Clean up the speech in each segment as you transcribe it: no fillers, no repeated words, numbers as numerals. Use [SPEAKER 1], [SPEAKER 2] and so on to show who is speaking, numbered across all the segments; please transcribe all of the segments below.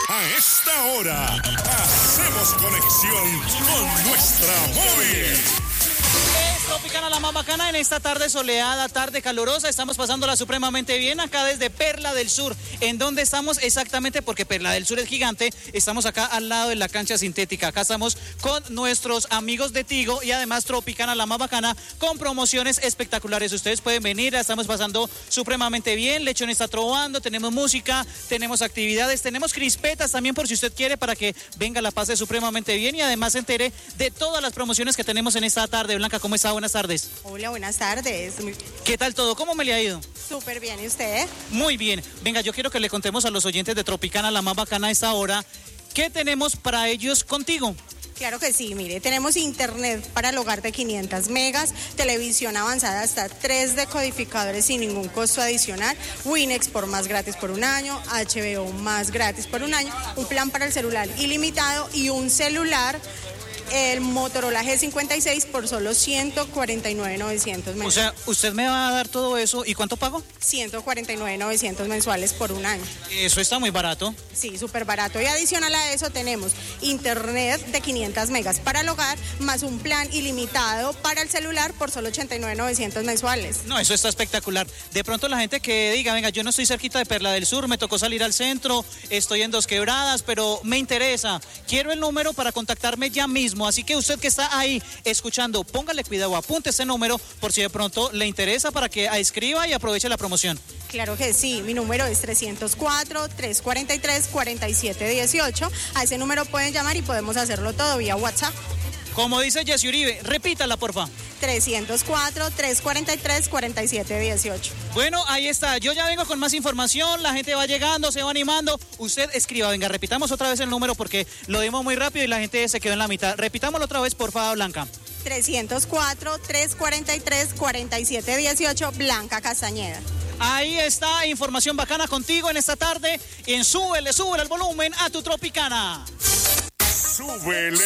[SPEAKER 1] A esta hora, hacemos conexión con nuestra móvil.
[SPEAKER 2] Tropicana, la más bacana, en esta tarde soleada, tarde calurosa. Estamos pasándola supremamente bien acá desde Perla del Sur. ¿En dónde estamos exactamente? Porque Perla del Sur es gigante. Estamos acá al lado de la cancha sintética. Acá estamos con nuestros amigos de Tigo y además Tropicana, la más bacana, con promociones espectaculares. Ustedes pueden venir, la estamos pasando supremamente bien. Lechón está trovando, tenemos música, tenemos actividades, tenemos crispetas también por si usted quiere, para que venga, la pase supremamente bien y además se entere de todas las promociones que tenemos en esta tarde. Blanca, ¿cómo está? Buenas tardes.
[SPEAKER 3] Hola, buenas tardes.
[SPEAKER 2] ¿Qué tal todo? ¿Cómo me le ha ido?
[SPEAKER 3] Súper bien, ¿y usted?
[SPEAKER 2] Muy bien. Venga, yo quiero que le contemos a los oyentes de Tropicana, la más bacana a esta hora, ¿qué tenemos para ellos contigo?
[SPEAKER 3] Claro que sí, mire, tenemos internet para el hogar de 500 megas, televisión avanzada hasta 3 decodificadores sin ningún costo adicional, Winx por más gratis por un año, HBO más gratis por un año, un plan para el celular ilimitado y un celular, el Motorola G56 por solo 149,900 mensuales.
[SPEAKER 2] O sea, usted me va a dar todo eso, ¿y cuánto pago?
[SPEAKER 3] 149,900 mensuales por un año.
[SPEAKER 2] Eso está muy barato.
[SPEAKER 3] Sí, súper barato. Y adicional a eso tenemos internet de 500 megas para el hogar, más un plan ilimitado para el celular por solo 89,900 mensuales.
[SPEAKER 2] No, eso está espectacular. De pronto la gente que diga, venga, yo no estoy cerquita de Perla del Sur, me tocó salir al centro, estoy en Dos Quebradas, pero me interesa, quiero el número para contactarme ya mismo. Así que usted que está ahí escuchando, póngale cuidado, apunte ese número por si de pronto le interesa, para que escriba y aproveche la promoción.
[SPEAKER 3] Claro que sí, mi número es 304-343-4718. A ese número pueden llamar y podemos hacerlo todo vía WhatsApp.
[SPEAKER 2] Como dice Jessy Uribe, repítala, porfa.
[SPEAKER 3] 304-343-4718.
[SPEAKER 2] Bueno, ahí está. Yo ya vengo con más información. La gente va llegando, se va animando. Usted escriba. Venga, repitamos otra vez el número porque lo dimos muy rápido y la gente se quedó en la mitad. Repitámoslo otra vez, porfa, Blanca.
[SPEAKER 3] 304-343-4718, Blanca Castañeda.
[SPEAKER 2] Ahí está, información bacana contigo en esta tarde. En súbele el volumen a tu Tropicana.
[SPEAKER 1] Súbele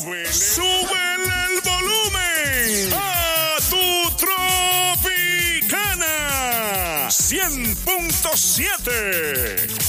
[SPEAKER 1] el volumen a tu Tropicana 100.7.